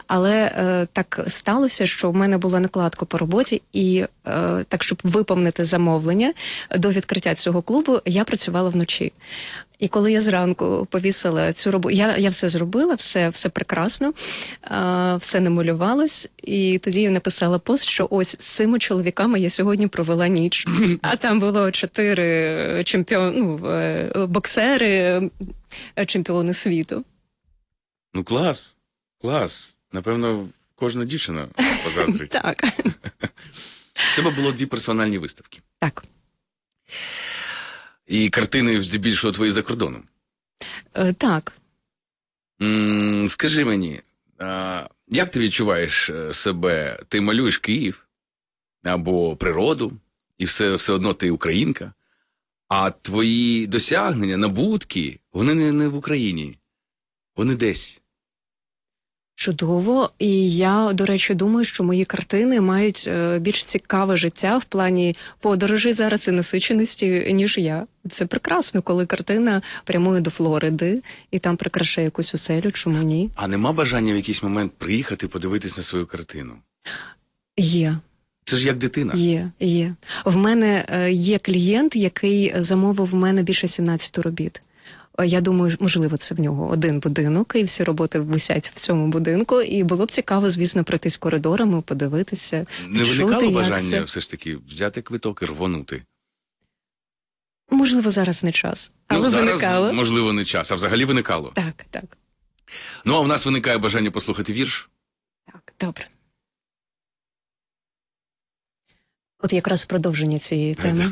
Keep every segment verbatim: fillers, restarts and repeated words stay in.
Але е, так сталося, що в мене була накладка по роботі, і е, так, щоб виповнити замовлення до відкриття цього клубу, я працювала вночі. І коли я зранку повісила цю роботу, я, я все зробила, все, все прекрасно, е, все намалювалось, і тоді я написала пост, що ось з цими чоловіками я сьогодні провела ніч. А там було чотири чемпіон, ну, е, боксери, е, чемпіони світу. Ну, клас, клас. Напевно, кожна дівчина позаздрить. Так. У тебе було дві персональні виставки. Так. І картини здебільшого твої за кордоном. Е, так. М, скажи мені, а, як ти відчуваєш себе? Ти малюєш Київ або природу, і все, все одно ти українка, а твої досягнення, набутки, вони не, не в Україні, вони десь. Чудово. І я, до речі, думаю, що мої картини мають е, більш цікаве життя в плані подорожі зараз і насиченості, ніж я. Це прекрасно, коли картина прямує до Флориди і там прикрашає якусь оселю, чому ні? А нема бажання в якийсь момент приїхати, подивитись на свою картину? Є. Це ж як дитина. Є, є. В мене е, є клієнт, який замовив в мене більше сімнадцяти робіт. Я думаю, можливо, це в нього один будинок, і всі роботи висять в цьому будинку, і було б цікаво, звісно, пройтись коридорами, подивитися, Не відчути, виникало як бажання це. все ж таки взяти квиток і рвонути? Можливо, зараз не час. Але ну, зараз, виникало. можливо, не час, а взагалі виникало. Так, так. Ну, а в нас виникає бажання послухати вірш. Так, добре. От якраз продовження цієї теми.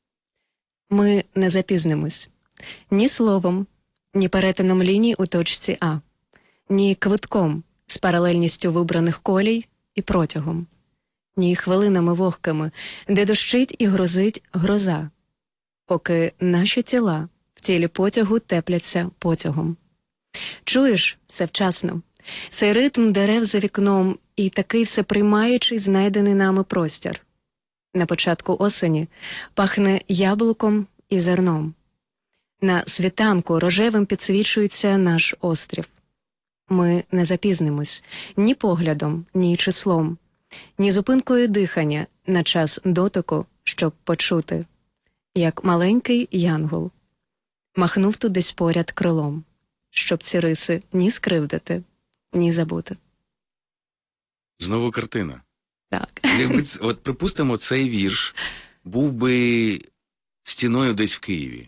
Ми не запізнимось. Ні словом, ні перетином ліній у точці А, ні квитком з паралельністю вибраних колій і протягом, ні хвилинами вогкими, де дощить і грозить гроза, поки наші тіла в тілі потягу тепляться потягом. Чуєш, все вчасно, цей ритм дерев за вікном і такий всеприймаючий знайдений нами простір. На початку осені пахне яблуком і зерном. На світанку рожевим підсвічується наш острів. Ми не запізнимось ні поглядом, ні числом, ні зупинкою дихання на час дотику, щоб почути, як маленький янгол махнув тут десь поряд крилом, щоб ці риси ні скривдити, ні забути. Знову картина. Так. Якби, от, припустимо, цей вірш був би стіною десь в Києві.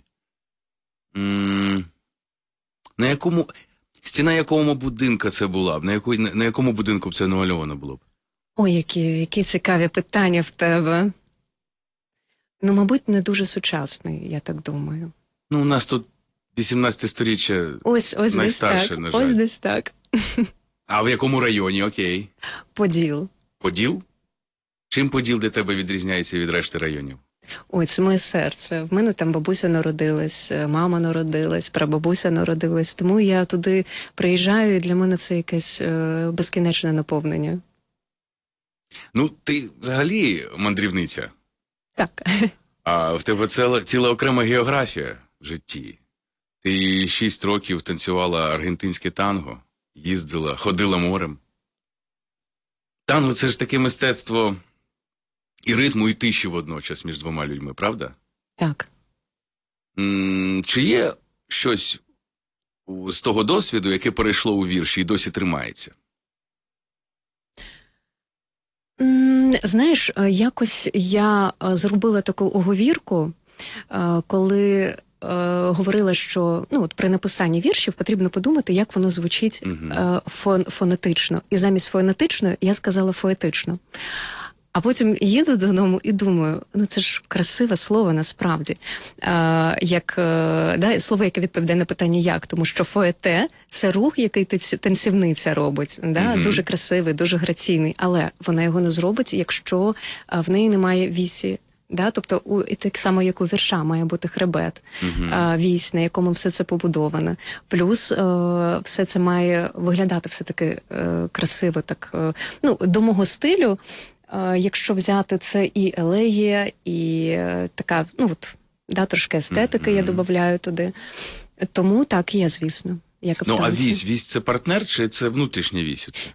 М- на якому, стіна якому будинку це була б? На, яку, на, на якому будинку б це намальовано було б? Ой, які, які цікаві питання в тебе. Ну, мабуть, не дуже сучасний, я так думаю. Ну, у нас тут вісімнадцяте сторіччя Ось, ось найстарше, десь так. на жаль. Ось десь так. А в якому районі? Окей. Поділ. Поділ? Чим Поділ для тебе відрізняється від решти районів? Ой, це моє серце. В мене там бабуся народилась, мама народилась, прабабуся народилась. Тому я туди приїжджаю, і для мене це якесь е, безкінечне наповнення. Ну, ти взагалі мандрівниця. Так. А в тебе ціла, ціла окрема географія в житті. Ти шість років танцювала аргентинське танго, їздила, ходила морем. Танго – це ж таке мистецтво і ритму, і тиші водночас між двома людьми, правда? Так. М- чи є щось з того досвіду, яке перейшло у вірші і досі тримається? Знаєш, якось я зробила таку оговірку, коли говорила, що ну, от при написанні віршів потрібно подумати, як воно звучить uh-huh. фон, фонетично. І замість фонетично я сказала фоетично. А потім їду додому і думаю, ну це ж красиве слово насправді. А, як, да, слово, яке відповідає на питання «як», тому що фоете – це рух, який танцівниця робить. Да? Mm-hmm. Дуже красивий, дуже граційний, але вона його не зробить, якщо в неї немає вісі. Да? Тобто, у, і так само, як у вірша, має бути хребет, mm-hmm. а, вісь, на якому все це побудоване. Плюс а, все це має виглядати все-таки а, красиво, так, а, ну, до мого стилю. Якщо взяти, це і елегія, і така, ну от, да, трошки естетики mm-hmm. я додаю туди. Тому так є, звісно. Як ну, а вісь, вісь це партнер чи це внутрішня вісь?